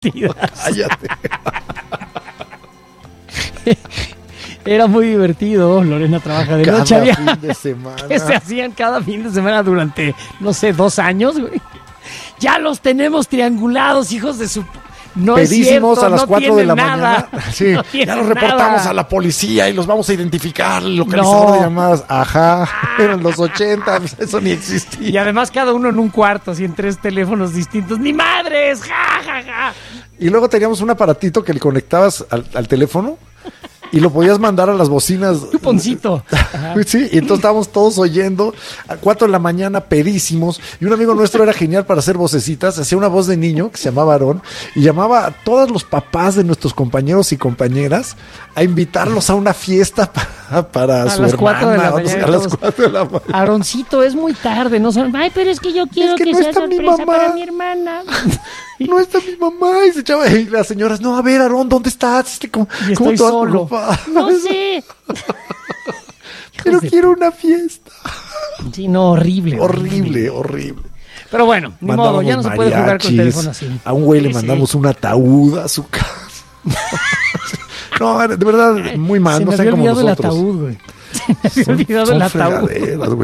Cállate. Era muy divertido. Lorena trabaja de noche. Cada fin de semana. Que se hacían cada fin de semana durante, no sé, 2 años, güey. Ya los tenemos triangulados, hijos de su... No Pedísimos es cierto, a las no 4 de la nada. mañana. Sí, no ya los reportamos nada. a la policía y los vamos a identificar. El localizador de llamadas. Ajá. Eran los 80. Eso ni existía. Y además cada uno en un cuarto, así en 3 teléfonos distintos. ¡Ni madres! ¡Ja, ja, ja! Y luego teníamos un aparatito que le conectabas al teléfono y lo podías mandar a las bocinas. Chuponcito. Sí, y entonces estábamos todos oyendo a 4 de la mañana pedísimos. Y un amigo nuestro era genial para hacer vocecitas. Hacía una voz de niño que se llamaba Aarón y llamaba a todos los papás de nuestros compañeros y compañeras a invitarlos a una fiesta para su las hermana. 4 de la mañana, A las 4 de la mañana. Aaroncito, es muy tarde. No son... Ay, pero es que yo quiero que que no sea está mi sorpresa mamá. para mi hermana. No está mi mamá. Y se echaba, y las señoras, no, a ver, Aarón, ¿dónde estás? ¿Cómo estoy te vas solo. preocupada? No sé. Pero quiero una fiesta. Sí, no, horrible. Horrible. Pero bueno, ni modo, ya no se puede jugar con el teléfono así. A un güey le mandamos un ataúd a su casa. No, de verdad, muy mal. Se No me sean había como olvidado nosotros. el ataúd, güey. Se me había olvidado el ataúd. Fregaderas, güey,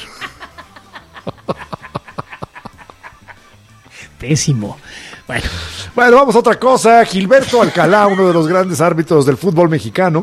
Pésimo. Bueno, vamos a otra cosa. Gilberto Alcalá, uno de los grandes árbitros del fútbol mexicano,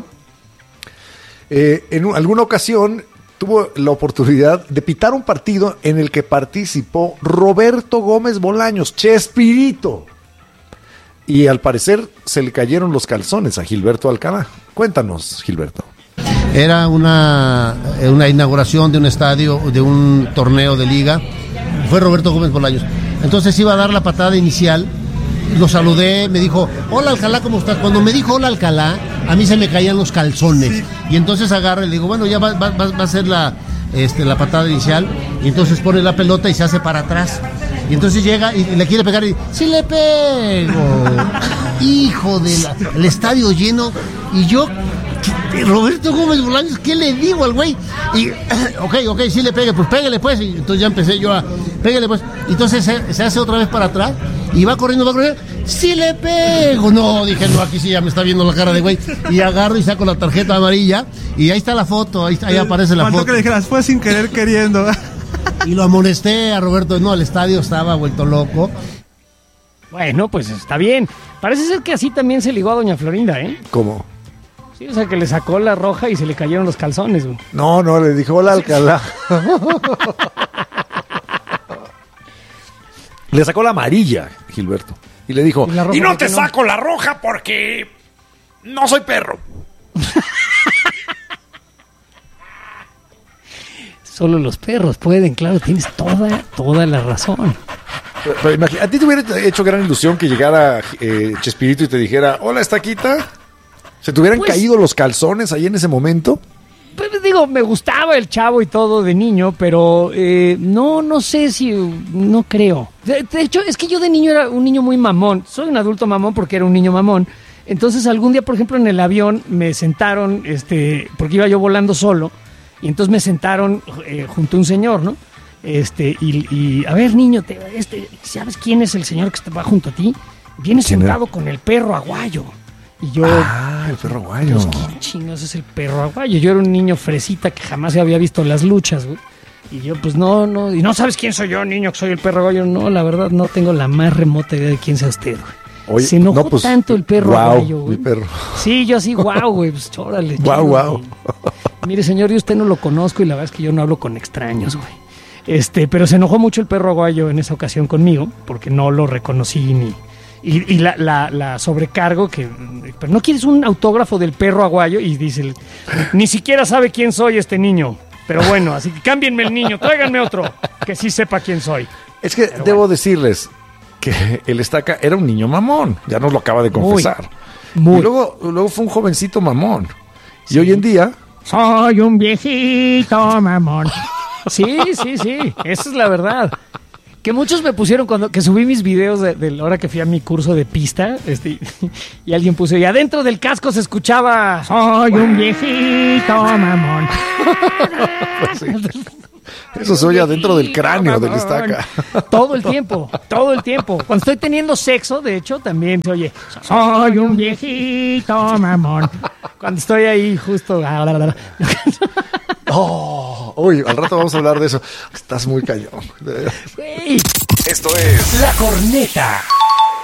en alguna ocasión tuvo la oportunidad de pitar un partido en el que participó Roberto Gómez Bolaños, Chespirito. Y al parecer se le cayeron los calzones a Gilberto Alcalá. Cuéntanos, Gilberto. Era una inauguración de un estadio, de un torneo de liga. Fue Roberto Gómez Bolaños. Entonces iba a dar la patada inicial. Lo saludé, me dijo, hola Alcalá, ¿cómo estás? Cuando me dijo hola Alcalá, a mí se me caían los calzones. Sí. Y entonces agarra y le digo, bueno, ya va a ser la patada inicial. Y entonces pone la pelota y se hace para atrás. Y entonces llega y le quiere pegar y ¡sí le pego! Hijo el estadio lleno. Y yo, Roberto Gómez Bolaños, ¿qué le digo al güey? Y, ok, sí le pegue, pues pégale pues. Y entonces ya empecé yo a, pégale pues. Y entonces se hace otra vez para atrás y va corriendo, ¡sí le pego! No, dije, no, aquí sí ya me está viendo la cara de güey. Y agarro y saco la tarjeta amarilla y ahí está la foto, ahí aparece la foto. Faltó que le dijeras, fue sin querer queriendo. Y lo amonesté a Roberto, no, el estadio estaba vuelto loco. Bueno, pues está bien. Parece ser que así también se ligó a doña Florinda, ¿eh? ¿Cómo? Sí, o sea, que le sacó la roja y se le cayeron los calzones, güey. No, le dijo hola Alcalá. Le sacó la amarilla, Gilberto. Y le dijo, y no te saco la roja porque no soy perro. Solo los perros pueden, claro, tienes toda la razón. Pero imagínate, ¿a ti te hubiera hecho gran ilusión que llegara Chespirito y te dijera, hola, Estaquita? ¿Se te hubieran caído los calzones ahí en ese momento? Pues digo, me gustaba el chavo y todo de niño, pero no sé si, no creo. De hecho, es que yo de niño era un niño muy mamón. Soy un adulto mamón porque era un niño mamón. Entonces algún día, por ejemplo, en el avión me sentaron, porque iba yo volando solo, y entonces me sentaron junto a un señor, ¿no? Y a ver, niño, ¿sabes quién es el señor que va junto a ti? Viene sentado con el perro aguayo. Y yo, el perro aguayo. Pues, ¿quién chingados es el perro aguayo? Yo era un niño fresita que jamás se había visto las luchas, güey. Y yo, pues no, y no sabes quién soy yo, niño, que soy el perro aguayo. No, la verdad, no tengo la más remota idea de quién sea usted, güey. Oye, se enojó tanto el perro aguayo, güey. Mi perro. Sí, yo así, güey, pues órale. Guau. Mire, señor, yo usted no lo conozco y la verdad es que yo no hablo con extraños, güey. Pero se enojó mucho el perro aguayo en esa ocasión conmigo, porque no lo reconocí ni... Y la sobrecargo que... Pero ¿no quieres un autógrafo del perro aguayo? Y dice, ni siquiera sabe quién soy este niño. Pero bueno, así que cámbienme el niño, tráiganme otro que sí sepa quién soy. Es que debo decirles que el Estaca era un niño mamón. Ya nos lo acaba de confesar. Muy. Y luego fue un jovencito mamón. Sí. Y hoy en día... Soy un viejito mamón. Sí, esa es la verdad. Que muchos me pusieron cuando que subí mis videos de la hora que fui a mi curso de pista, y alguien puso, y adentro del casco se escuchaba, soy un viejito mamón. Pues sí. Eso se oye adentro del cráneo del estaca. Todo el tiempo, todo el tiempo. Cuando estoy teniendo sexo, de hecho, también se oye, soy un viejito mamón. Cuando estoy ahí justo... Uy, al rato vamos a hablar de eso. Estás muy cañón. Güey. Esto es La Corneta.